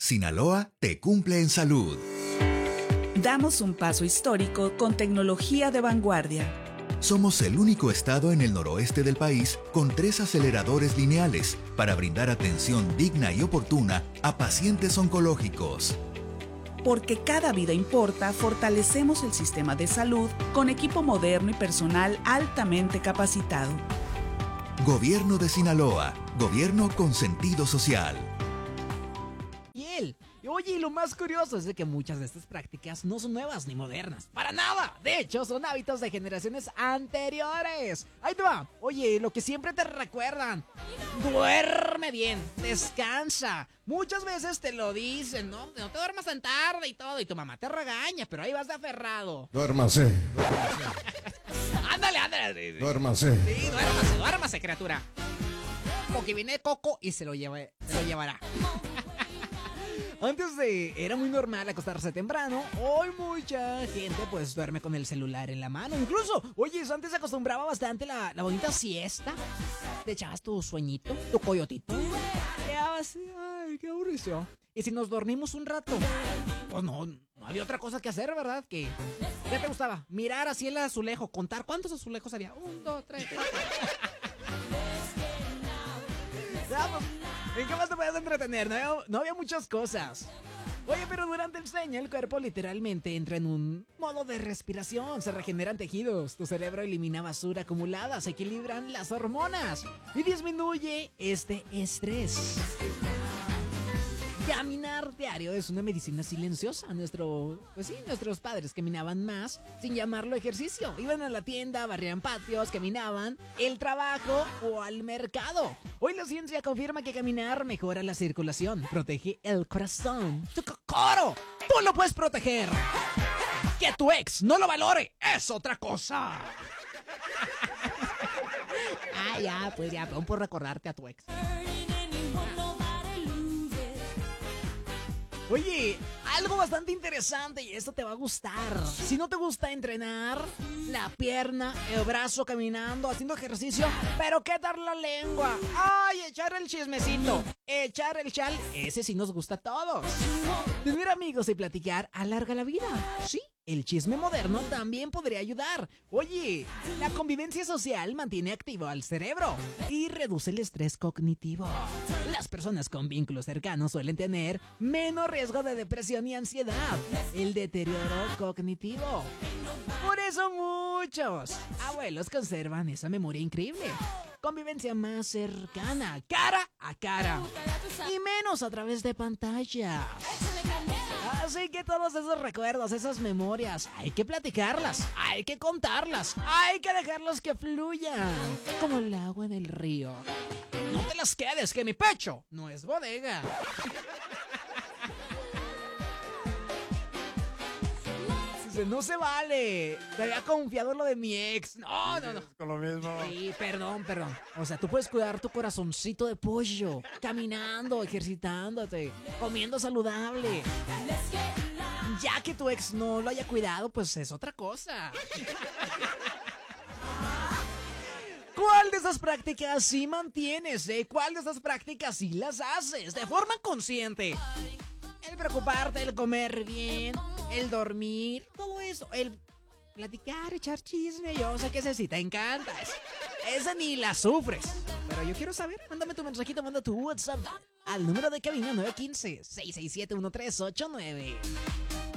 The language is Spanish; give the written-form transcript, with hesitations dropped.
Sinaloa te cumple en salud. Damos un paso histórico con tecnología de vanguardia. Somos el único estado en el noroeste del país con 3 aceleradores lineales para brindar atención digna y oportuna a pacientes oncológicos. Porque cada vida importa, fortalecemos el sistema de salud con equipo moderno y personal altamente capacitado. Gobierno de Sinaloa. Gobierno con sentido social. Oye, y lo más curioso es de que muchas de estas prácticas no son nuevas ni modernas. ¡Para nada! De hecho, son hábitos de generaciones anteriores. Ahí te va. Oye, lo que siempre te recuerdan. Duerme bien, descansa. Muchas veces te lo dicen, ¿no? No te duermas tan tarde y todo. Y tu mamá te regaña, pero ahí vas de aferrado. Duérmase. Ándale. Duérmase. Sí, duérmase, criatura. Porque viene Coco y se lo llevará. Antes era muy normal acostarse temprano. Hoy mucha gente pues duerme con el celular en la mano. Incluso, oye, antes se acostumbraba bastante la bonita siesta. Te echabas tu sueñito, tu coyotito. Quedabas, ay, qué aburrición. Y si nos dormimos un rato, pues no había otra cosa que hacer, ¿verdad? ¿Qué te gustaba? Mirar así el azulejo, contar cuántos azulejos había. 1, 2, 3, 4. ¿En qué más te puedes entretener? No había muchas cosas. Oye, pero durante el sueño el cuerpo literalmente entra en un modo de respiración. Se regeneran tejidos, tu cerebro elimina basura acumulada, se equilibran las hormonas y disminuye este estrés. Caminar diario es una medicina silenciosa. Nuestros padres caminaban más sin llamarlo ejercicio. Iban a la tienda, barrían patios, caminaban el trabajo o al mercado. Hoy la ciencia confirma que caminar mejora la circulación, protege el corazón. ¡Tu coro! ¡Tú lo puedes proteger! Que tu ex no lo valore es otra cosa. Perdón por recordarte a tu ex. Oye, algo bastante interesante y esto te va a gustar. Si no te gusta entrenar la pierna, el brazo caminando, haciendo ejercicio, pero ¿qué tal la lengua? ¡Ay, echar el chismecito! Echar el chal, ese sí nos gusta a todos. Tener amigos y platicar alarga la vida. Sí, el chisme moderno también podría ayudar. Oye, la convivencia social mantiene activo al cerebro y reduce el estrés cognitivo. Las personas con vínculos cercanos suelen tener menos riesgo de depresión y ansiedad, el deterioro cognitivo. Por eso muchos abuelos conservan esa memoria increíble. Convivencia más cercana, cara a cara, y menos a través de pantallas. Así que todos esos recuerdos, esas memorias, hay que platicarlas, hay que contarlas, hay que dejarlas que fluyan, como el agua en el río. No te las quedes, que mi pecho no es bodega. Dice, no se vale. Te había confiado en lo de mi ex. No. Con lo mismo. Sí, perdón. O sea, tú puedes cuidar tu corazoncito de pollo, caminando, ejercitándote, comiendo saludable. Ya que tu ex no lo haya cuidado, pues es otra cosa. ¿Cuál de esas prácticas sí mantienes? ¿Cuál de esas prácticas sí las haces de forma consciente? El preocuparte, el comer bien, el dormir, todo eso, el platicar, echar chisme, yo sé que ese sí te encanta. Esa ni la sufres. Pero yo quiero saber, mándame tu mensajito, manda tu WhatsApp al número de cabina 915-667-1389.